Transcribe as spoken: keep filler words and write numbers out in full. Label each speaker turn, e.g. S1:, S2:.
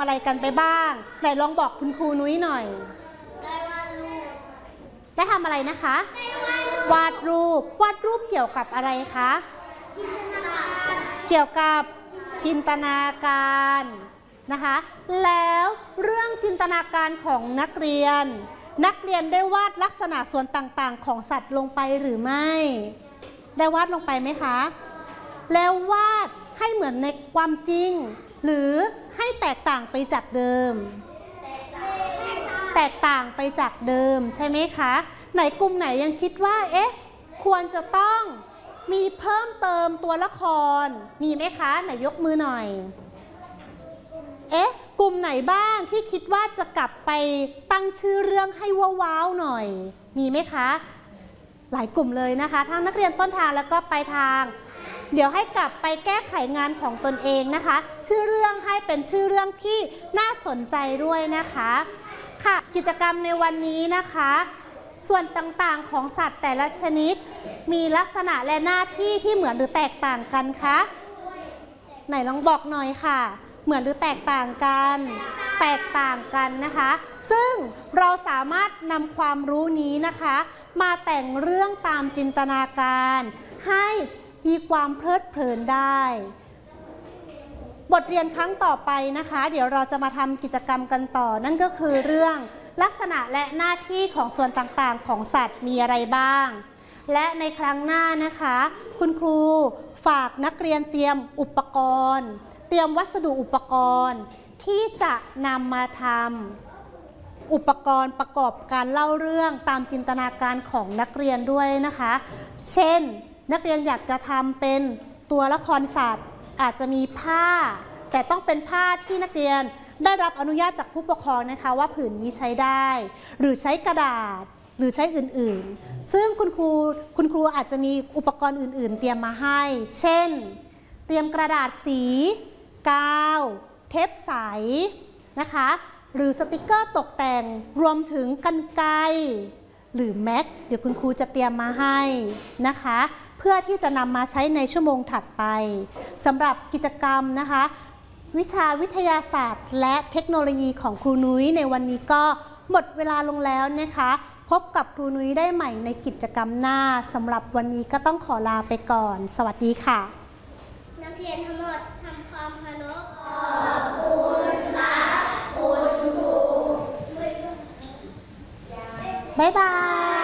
S1: อะไรกันไปบ้างไหนลองบอกคุณครูนุ้ยหน่อย
S2: ได้วาดรูป
S1: ได้ทำอะไรนะคะวาดรูปวาดรูปเกี่ยวกับอะไรคะเกี่ยวกับจินตนาการนะคะแล้วเรื่องจินตนาการของนักเรียนนักเรียนได้วาดลักษณะส่วนต่างๆของสัตว์ลงไปหรือไม่ได้วาดลงไปไหมคะแล้ววาดให้เหมือนในความจริงหรือให้แตกต่างไปจากเดิมแตกต่างไปจากเดิมใช่ไหมคะไหนกลุ่มไหนยังคิดว่าเอ๊ะควรจะต้องมีเพิ่มเติมตัวละครมีไหมคะไหนยกมือหน่อยเอ๊ะกลุ่มไหนบ้างที่คิดว่าจะกลับไปตั้งชื่อเรื่องให้ว้าวๆหน่อยมีไหมคะหลายกลุ่มเลยนะคะทั้งนักเรียนต้นทางแล้วก็ปลายทางเดี๋ยวให้กลับไปแก้ไขงานของตนเองนะคะชื่อเรื่องให้เป็นชื่อเรื่องที่น่าสนใจด้วยนะคะค่ะกิจกรรมในวันนี้นะคะส่วนต่างๆของสัตว์แต่ละชนิดมีลักษณะและหน้าที่ที่เหมือนหรือแตกต่างกันคะไหนลองบอกหน่อยค่ะเหมือนหรือแตกต่างกันแตกต่างกันนะคะซึ่งเราสามารถนำความรู้นี้นะคะมาแต่งเรื่องตามจินตนาการให้มีความเพลิดเพลินได้บทเรียนครั้งต่อไปนะคะเดี๋ยวเราจะมาทำกิจกรรมกันต่อนั่นก็คือเรื่องลักษณะและหน้าที่ของส่วนต่างๆของสัตว์มีอะไรบ้างและในครั้งหน้านะคะคุณครูฝากนักเรียนเตรียมอุปกรณ์เตรียมวัสดุอุปกรณ์ที่จะนำมาทำอุปกรณ์ประกอบการเล่าเรื่องตามจินตนาการของนักเรียนด้วยนะคะเช่นนักเรียนอยากจะทำเป็นตัวละครสัตว์อาจจะมีผ้าแต่ต้องเป็นผ้าที่นักเรียนได้รับอนุญาตจากผู้ปกครองนะคะว่าผืนนี้ใช้ได้หรือใช้กระดาษหรือใช้อื่นๆซึ่งคุณครูคุณครูอาจจะมีอุปกรณ์อื่นๆเตรียมมาให้เช่นเตรียมกระดาษสีกาวเทปใสนะคะหรือสติกเกอร์ตกแต่งรวมถึงกรรไกรหรือแม็กเดี๋ยวคุณครูจะเตรียมมาให้นะคะเพื่อที่จะนำมาใช้ในชั่วโมงถัดไปสำหรับกิจกรรมนะคะวิชาวิทยาศาสตร์และเทคโนโลยีของครูนุ้ยในวันนี้ก็หมดเวลาลงแล้วนะคะพบกับครูนุ้ยได้ใหม่ในกิจกรรมหน้าสำหรับวันนี้ก็ต้องขอลาไปก่อนสวัสดีค่ะ
S2: นักเรียนทั้งหมดทำความเคารพขอบคุณค่ะคุณครู
S1: บ๊ายบาย